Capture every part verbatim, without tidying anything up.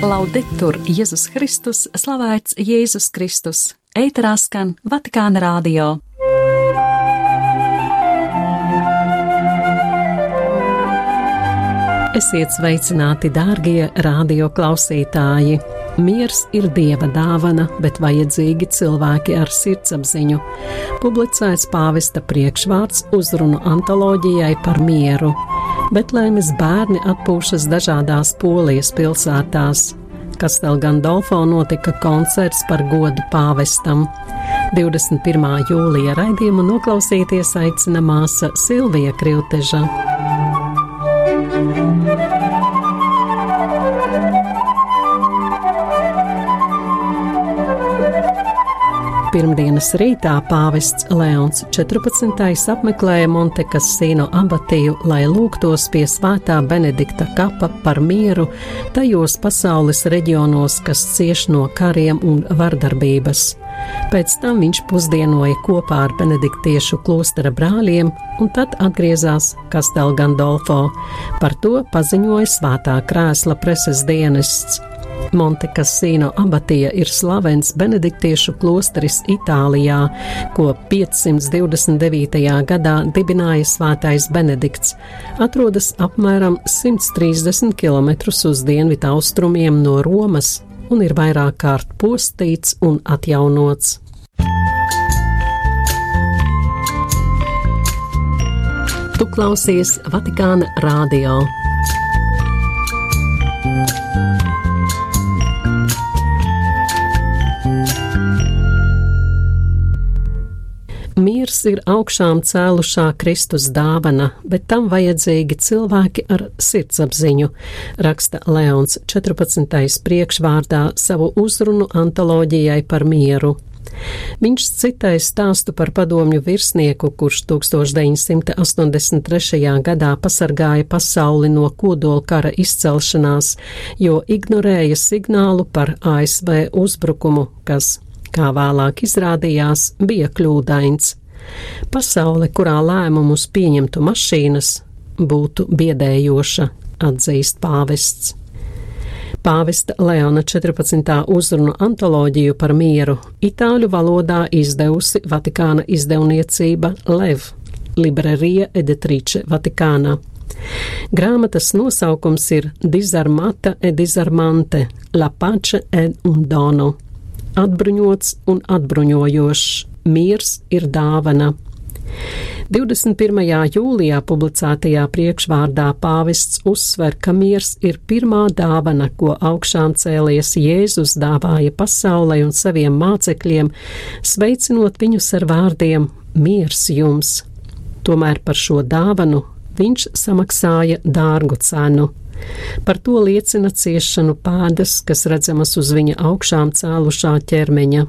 Laudetur Jēzus Kristus, slavēts Jēzus Kristus, ēterā skan Vatikāna radio. Esiet sveicināti, dārgie radio klausītāji! Miers ir Dieva dāvana, bet vajadzīgi cilvēki ar sirdsapziņu. Publicēts pāvesta priekšvārds uzrunu antoloģijai par mieru. Betlēmes bērni atpūšas dažādās Polijas pilsētās. Kastel Gandolfo notika koncerts par godu pāvestam. divdesmit pirmā jūlija raidījumu noklausīties aicina māsa Silvija Krivteža. Pirmdienas rītā pāvests Leons četrpadsmitais apmeklēja Montekasino abatiju, lai lūgtos pie svētā Benedikta kapa par mieru tajos pasaules reģionos, kas cieš no kariem un vardarbības. Pēc tam viņš pusdienoja kopā ar benediktiešu klostera brāļiem un tad atgriezās Kastel Gandolfo. Par to paziņoja svētā krēsla preses dienests. Montekasino abatija ir slavens benediktiešu klosteris Itālijā, ko piecsimt divdesmit devītajā gadā dibināja svētais Benedikts. Atrodas apmēram simt trīsdesmit kilometrus uz dienvidu austrumiem no Romas un ir vairāk kārt postīts un atjaunots. Tu klausies Vatikāna radio. Miers ir augšām cēlušā Kristus dāvana, bet tam vajadzīgi cilvēki ar sirdsapziņu, raksta Leons četrpadsmitais priekšvārdā savu uzrunu antoloģijai par mieru. Viņš citēja stāstu par padomju virsnieku, kurš tūkstoš deviņsimt astoņdesmit trešajā gadā pasargāja pasauli no kodolkara izcelšanās, jo ignorēja signālu par A S V uzbrukumu, kas, kā vēlāk izrādījās, bija kļūdains. Pasaule, kurā lēmumus pieņemtu mašīnas, būtu biedējoša, atzīst pāvests. Pāvesta Leona četrpadsmitā uzrunu antoloģiju par mieru itāļu valodā izdevusi Vatikāna izdevniecība Lev, Libreria Editrice Vatikāna. Grāmatas nosaukums ir Disarmata e disarmante, La pace e un dono. Atbruņots un atbruņojošs, miers ir dāvana. divdesmit pirmajā jūlijā publicētajā priekšvārdā pāvests uzsver, ka miers ir pirmā dāvana, ko augšām cēlies Jēzus dāvāja pasaulei un saviem mācekļiem, sveicinot viņus ar vārdiem miers jums. Tomēr par šo dāvanu viņš samaksāja dārgu cenu. Par to liecina ciešanu pēdas, kas redzamas uz viņa augšām cēlušā ķermeņa.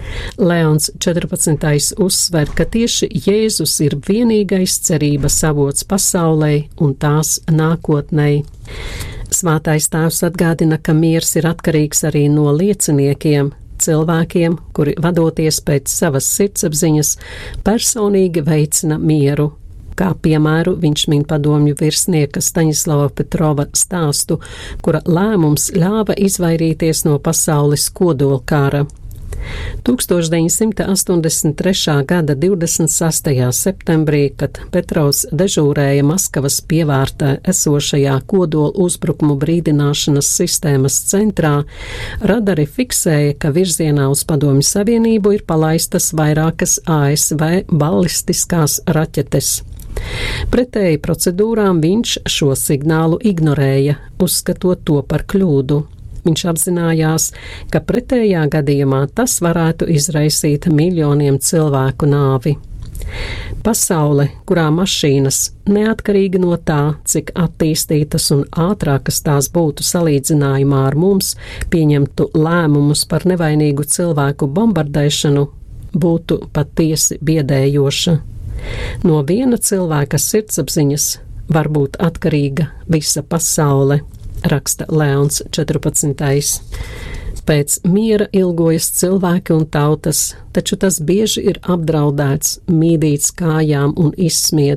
Leons četrpadsmitais uzsver, ka tieši Jēzus ir vienīgais cerības avots pasaulei un tās nākotnei. Svētais tēvs atgādina, ka miers ir atkarīgs arī no lieciniekiem, cilvēkiem, kuri vadoties pēc savas sirdsapziņas, personīgi veicina mieru. Kā piemēru viņš min padomju virsnieka Staņislava Petrova stāstu, kura lēmums ļāva izvairīties no pasaules kodolkara. tūkstoš deviņsimt astoņdesmit trešā gada divdesmit sastajā septembrī, kad Petrovs dežūrēja Maskavas pievārtē esošajā kodola uzbrukumu brīdināšanas sistēmas centrā, radari fiksēja, ka virzienā uz Padomju Savienību ir palaistas vairākas A S V balistiskās raķetes. Pretēji procedūrām viņš šo signālu ignorēja, uzskatot to par kļūdu. Viņš apzinājās, ka pretējā gadījumā tas varētu izraisīt miljoniem cilvēku nāvi. Pasaule, kurā mašīnas, neatkarīgi no tā, cik attīstītas un ātrākas tās būtu salīdzinājumā ar mums, pieņemtu lēmumus par nevainīgu cilvēku bombardēšanu, būtu patiesi biedējoša. No viena cilvēka sirdsapziņas var būt atkarīga visa pasaule, raksta Leons četrpadsmitais. Pēc miera ilgojas cilvēki un tautas, taču tas bieži ir apdraudēts, mīdīts kājām un izsmiets.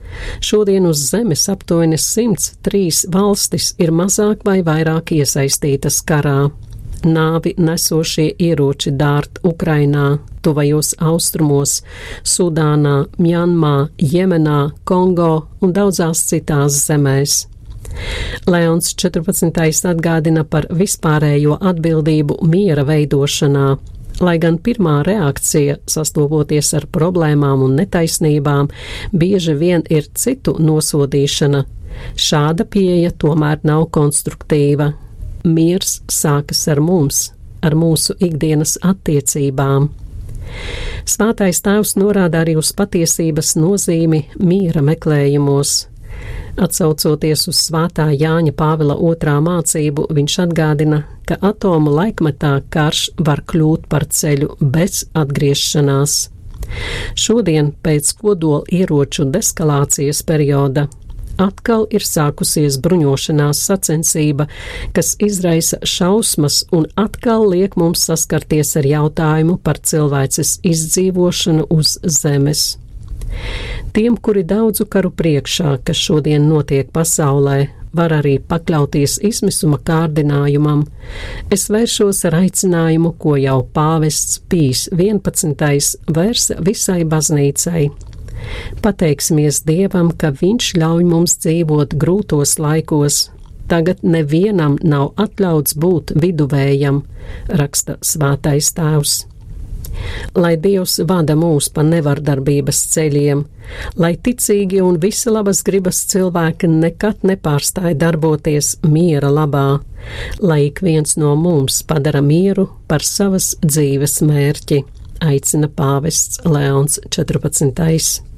Šodien uz Zemes aptuveni simts trīs valstis ir mazāk vai vairāk iesaistītas karā. Nāvi nesošie ieroči dārt Ukrainā, tuvajos austrumos, Sudānā, Mjanmā, Jemenā, Kongo un daudzās citās zemēs. Leons četrpadsmitais atgādina par vispārējo atbildību miera veidošanā, lai gan pirmā reakcija, sastopoties ar problēmām un netaisnībām, bieži vien ir citu nosodīšana. Šāda pieeja tomēr nav konstruktīva. Miers sākas ar mums, ar mūsu ikdienas attiecībām. Svētais tēvs norāda arī uz patiesības nozīmi miera meklējumos. Atsaucoties uz svētā Jāņa Pāvila otrā mācību, viņš atgādina, ka atomu laikmetā karš var kļūt par ceļu bez atgriešanās. Šodien, pēc kodola ieroču deskalācijas perioda, atkal ir sākusies bruņošanās sacensība, kas izraisa šausmas un atkal liek mums saskarties ar jautājumu par cilvēces izdzīvošanu uz zemes. Tiem, kuri daudzu karu priekšā, kas šodien notiek pasaulē, var arī pakļauties izmisuma kārdinājumam, es vēršos ar aicinājumu, ko jau pāvests Pijs vienpadsmitais vērsa visai baznīcai. Pateiksimies Dievam, ka Viņš ļauj mums dzīvot grūtos laikos. Tagad nevienam nav atļauts būt viduvējam, raksta svētais tēvs. Lai Dievs vada mūs pa nevardarbības ceļiem, lai ticīgi un visi labas gribas cilvēki nekad nepārstāj darboties miera labā, lai ik viens no mums padara mieru par savas dzīves mērķi, aicina pāvests Leons četrpadsmitais.